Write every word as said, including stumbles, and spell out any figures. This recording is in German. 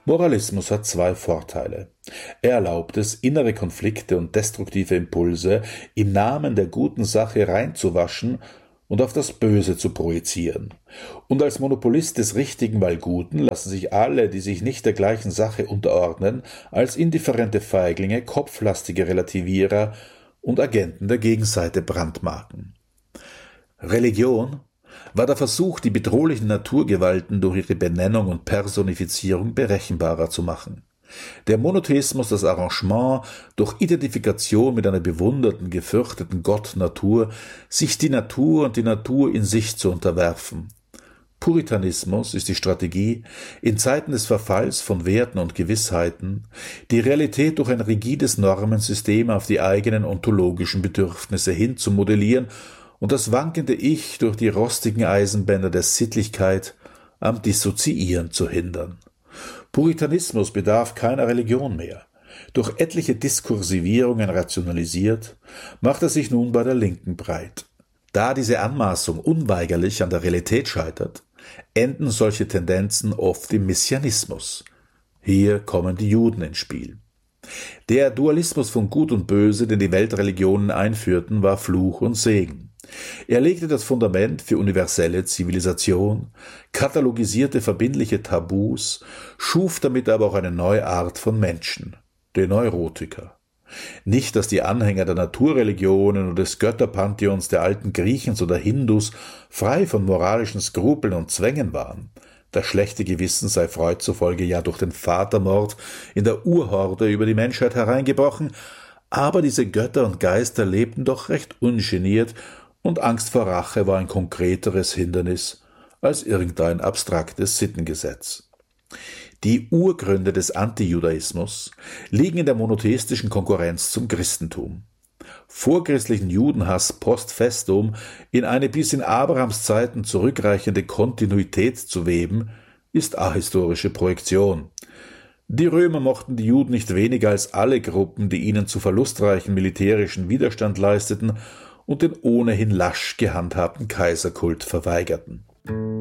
Moralismus hat zwei Vorteile. Er erlaubt es, innere Konflikte und destruktive Impulse im Namen der guten Sache reinzuwaschen und auf das Böse zu projizieren. Und als Monopolist des Richtigen weil Guten lassen sich alle, die sich nicht der gleichen Sache unterordnen, als indifferente Feiglinge, kopflastige Relativierer und Agenten der Gegenseite brandmarken. Religion war der Versuch, die bedrohlichen Naturgewalten durch ihre Benennung und Personifizierung berechenbarer zu machen. Der Monotheismus das Arrangement, durch Identifikation mit einer bewunderten, gefürchteten Gott-Natur, sich die Natur und die Natur in sich zu unterwerfen. Puritanismus ist die Strategie, in Zeiten des Verfalls von Werten und Gewissheiten, die Realität durch ein rigides Normensystem auf die eigenen ontologischen Bedürfnisse hin zu modellieren und das wankende Ich durch die rostigen Eisenbänder der Sittlichkeit am Dissoziieren zu hindern. Puritanismus bedarf keiner Religion mehr. Durch etliche Diskursivierungen rationalisiert, macht er sich nun bei der Linken breit. Da diese Anmaßung unweigerlich an der Realität scheitert, enden solche Tendenzen oft im Messianismus. Hier kommen die Juden ins Spiel. Der Dualismus von Gut und Böse, den die Weltreligionen einführten, war Fluch und Segen. Er legte das Fundament für universelle Zivilisation, katalogisierte verbindliche Tabus, schuf damit aber auch eine neue Art von Menschen, den Neurotiker. Nicht, dass die Anhänger der Naturreligionen und des Götterpantheons der alten Griechens oder Hindus frei von moralischen Skrupeln und Zwängen waren. Das schlechte Gewissen sei Freud zufolge ja durch den Vatermord in der Urhorde über die Menschheit hereingebrochen, aber diese Götter und Geister lebten doch recht ungeniert und Angst vor Rache war ein konkreteres Hindernis als irgendein abstraktes Sittengesetz. Die Urgründe des Antijudaismus liegen in der monotheistischen Konkurrenz zum Christentum. Vorchristlichen Judenhass post festum in eine bis in Abrahams Zeiten zurückreichende Kontinuität zu weben, ist ahistorische Projektion. Die Römer mochten die Juden nicht weniger als alle Gruppen, die ihnen zu verlustreichen militärischen Widerstand leisteten und den ohnehin lasch gehandhabten Kaiserkult verweigerten.